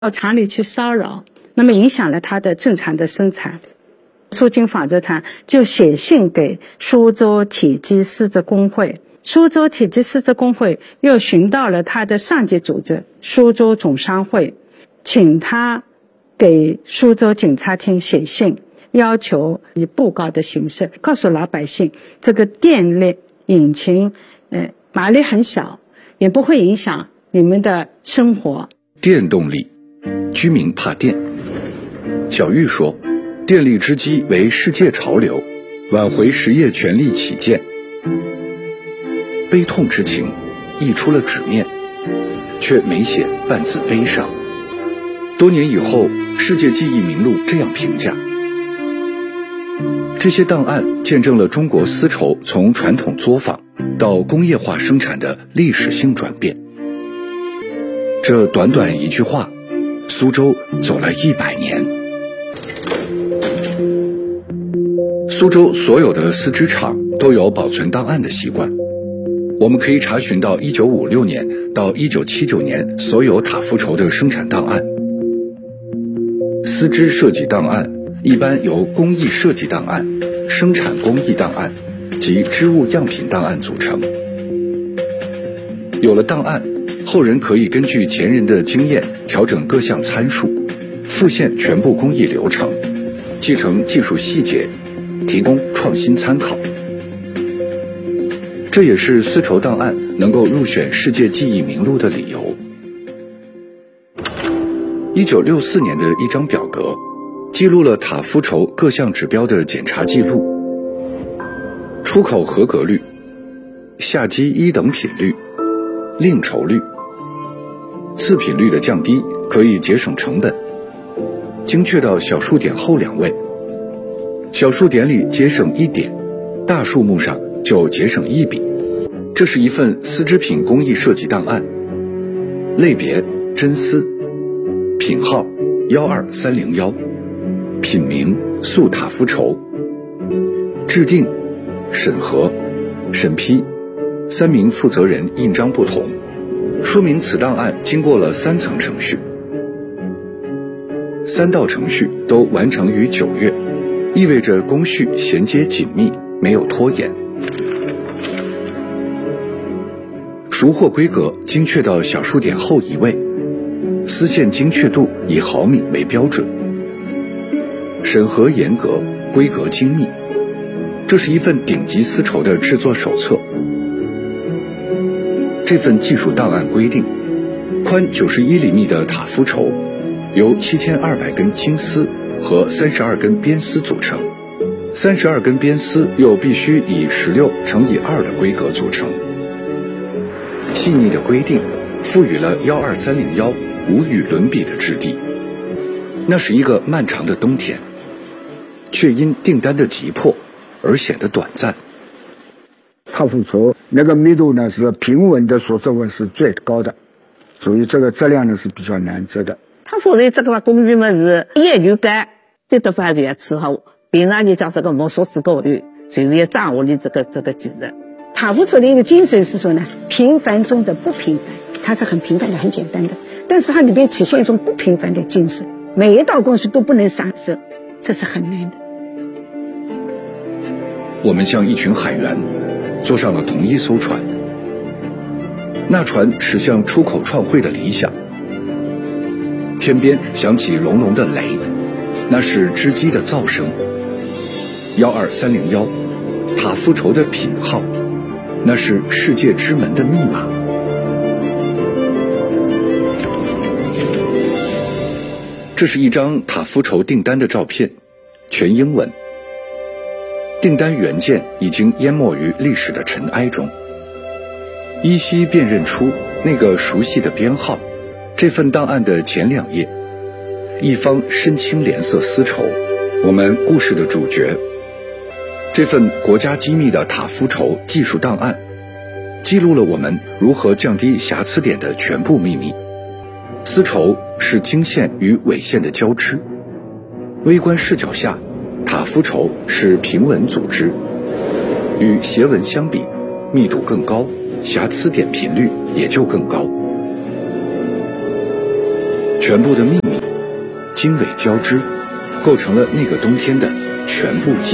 到厂里去骚扰，那么影响了他的正常的生产。苏金纺织团就写信给苏州铁机丝织工会，苏州铁机丝织工会又寻到了他的上级组织苏州总商会，请他给苏州警察厅写信，要求以布告的形式告诉老百姓，这个电力引擎马力很小，也不会影响你们的生活。 电动力，居民怕电。小玉说，电力织机为世界潮流，挽回实业全力起见。悲痛之情溢出了纸面，却没写半字悲伤。多年以后，世界记忆名录这样评价：这些档案见证了中国丝绸从传统作坊到工业化生产的历史性转变。这短短一句话，苏州走了100年。苏州所有的丝织厂都有保存档案的习惯，我们可以查询到1956年到1979年所有塔夫绸的生产档案。丝织设计档案一般由工艺设计档案、生产工艺档案及织物样品档案组成。有了档案，后人可以根据前人的经验调整各项参数，复现全部工艺流程，继承技术细节，提供创新参考。这也是丝绸档案能够入选世界记忆名录的理由。1964年的一张表格记录了塔夫绸各项指标的检查记录：出口合格率、下机一等品率、另绸率。次品率的降低可以节省成本，精确到小数点后2位，小数点里节省1点，大数目上就节省1笔。这是一份丝织品工艺设计档案，类别真丝，品号12301，品名素塔夫绸，制定、审核、审批3名负责人印章不同，说明此档案经过了3层程序，3道程序都完成于9月，意味着工序衔接紧密，没有拖延。熟货规格精确到小数点后1位，丝线精确度以毫米为标准，审核严格，规格精密。这是一份顶级丝绸的制作手册。这份技术档案规定，宽91厘米的塔夫绸由7200根青丝和32根边丝组成，32根边丝又必须以16×2的规格组成。细腻的规定赋予了12301无与伦比的质地。那是一个漫长的冬天，却因订单的急迫而显得短暂。 塔夫绸那个密度呢是平稳的所织纹是最高的，所以这个质量呢是比较难织的。 塔夫绸这个工艺嘛是研究干，这地方就要伺候，平常就将这个木梳子高头，就是要掌握的这个技术。塔夫绸的一个精神是说呢，平凡中的不平凡，它是很平凡的、很简单的，但是它里面体现一种不平凡的精神，每一道工序都不能洒色，这是很难的。 我们像一群海员，坐上了同一艘船，那船驶向出口创汇的理想。天边响起隆隆的雷，那是织机的噪声。12301，塔夫绸的品号，那是世界之门的密码。这是一张塔夫绸订单的照片，全英文。订单原件已经淹没于历史的尘埃中，依稀辨认出那个熟悉的编号。这份档案的前2页，一方深青莲色丝绸，我们故事的主角。这份国家机密的塔夫绸技术档案，记录了我们如何降低瑕疵点的全部秘密。丝绸是经线与纬线的交织，微观视角下，塔夫绸是平纹组织，与斜纹相比，密度更高，瑕疵点频率也就更高。 全部的秘密经纬交织，构成了那个冬天的全部记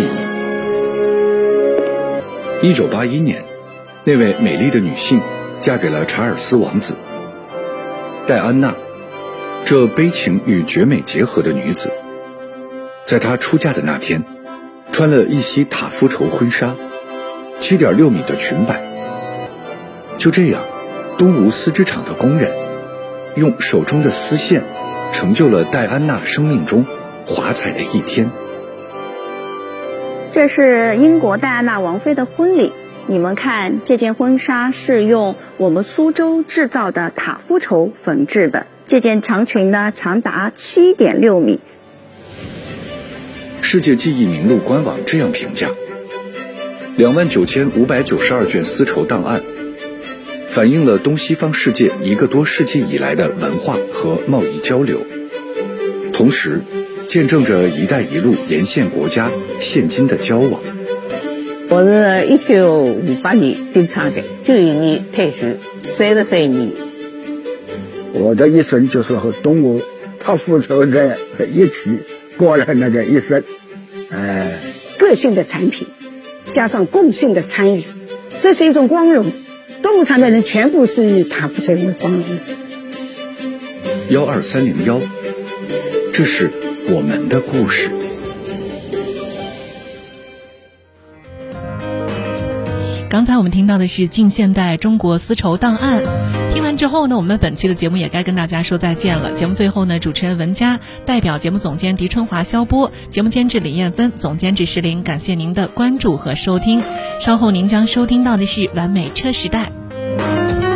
忆。1981年，那位美丽的女性嫁给了查尔斯王子。戴安娜，这悲情与绝美结合的女子，在她出嫁的那天，穿了一袭塔夫绸婚纱，7.6米的裙摆。就这样，东吴丝织厂的工人用手中的丝线，成就了戴安娜生命中华彩的一天。 这是英国戴安娜王妃的婚礼，你们看，这件婚纱是用我们苏州制造的塔夫绸缝制的，这件长裙呢长达7.6米。 世界记忆名录官网这样评价：29592卷丝绸档案，反映了东西方世界1个多世纪以来的文化和贸易交流，同时见证着一带一路沿线国家现今的交往。 我是1958年进厂的，91年退休，33年。 我的一生就是和东吴塔夫绸在一起过了那个一生。 个性的产品加上共性的参与，这是一种光荣。东吴厂的人全部是以塔夫绸为光荣的。 12301，这是我们的故事。 刚才我们听到的是近现代中国丝绸档案。听完之后呢，我们本期的节目也该跟大家说再见了。节目最后呢，主持人文佳代表节目总监狄春华、肖波，节目监制李艳芬，总监制石林，感谢您的关注和收听。稍后您将收听到的是完美车时代。